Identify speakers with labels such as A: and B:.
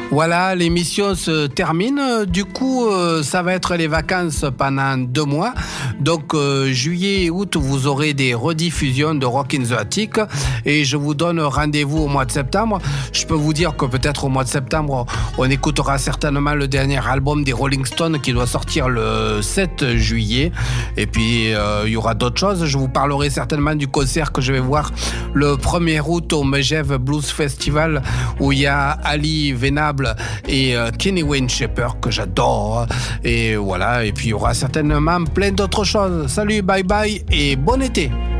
A: Voilà, l'émission se termine. Du coup, ça va être les vacances pendant 2 mois. Donc, juillet et août, vous aurez des rediffusions de Rock in the Attic. Et je vous donne rendez-vous au mois de septembre. Je peux vous dire que peut-être au mois de septembre, on écoutera certainement le dernier album des Rolling Stones qui doit sortir le 7 juillet. Et puis, il y aura d'autres choses. Je vous parlerai certainement du concert que je vais voir le 1er août au Megève Blues Festival où il y a Ali Venable et Kenny Wayne Shepherd que j'adore. Et voilà, et puis il y aura certainement plein d'autres choses. Salut, bye bye et bon été.